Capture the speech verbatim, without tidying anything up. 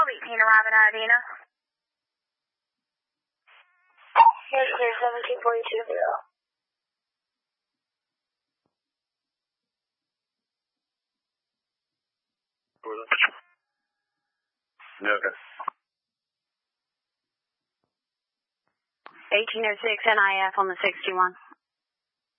eighteen arriving at Adena. Here's clear seventeen forty-two. Okay. eighteen oh six N I F on the sixty-one.